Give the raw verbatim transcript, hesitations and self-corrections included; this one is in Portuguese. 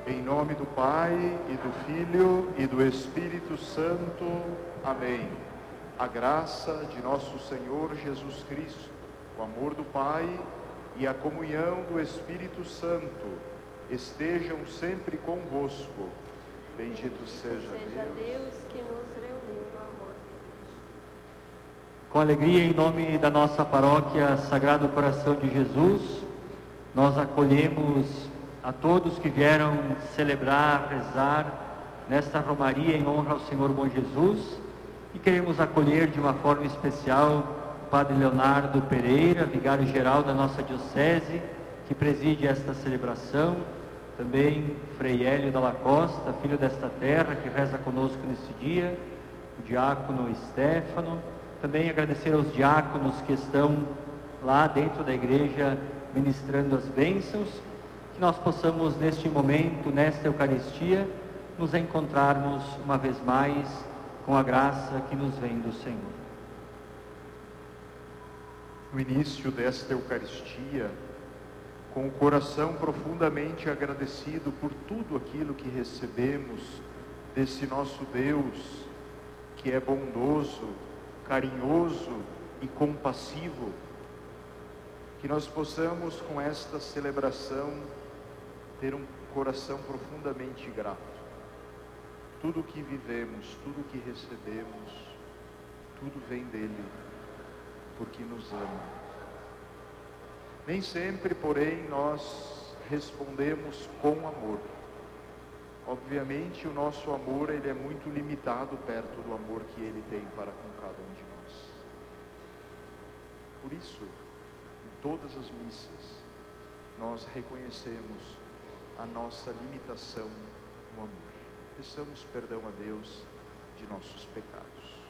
Em nome do Pai, e do Filho, e do Espírito Santo. Amém. A graça de nosso Senhor Jesus Cristo, o amor do Pai e a comunhão do Espírito Santo estejam sempre convosco. Bendito seja, seja Deus. Deus que nos reuniu no amor. Com alegria, em nome da nossa paróquia Sagrado Coração de Jesus, nós acolhemos a todos que vieram celebrar, rezar nesta romaria em honra ao Senhor Bom Jesus, e queremos acolher de uma forma especial o Padre Leonardo Pereira, vigário-geral da nossa diocese, que preside esta celebração, também Frei Hélio Dalla Costa, filho desta terra, que reza conosco neste dia, o diácono Estéfano, também agradecer aos diáconos que estão lá dentro da igreja ministrando as bênçãos, que nós possamos neste momento, nesta Eucaristia, nos encontrarmos uma vez mais com a graça que nos vem do Senhor. No início desta Eucaristia, com o coração profundamente agradecido por tudo aquilo que recebemos desse nosso Deus, que é bondoso, carinhoso e compassivo, que nós possamos com esta celebração ter um coração profundamente grato. Tudo que vivemos, tudo que recebemos, tudo vem dele, porque nos ama. Nem sempre, porém, nós respondemos com amor. Obviamente, o nosso amor ele é muito limitado perto do amor que ele tem para com cada um de nós. Por isso, em todas as missas, nós reconhecemos a nossa limitação no amor. Peçamos perdão a Deus de nossos pecados.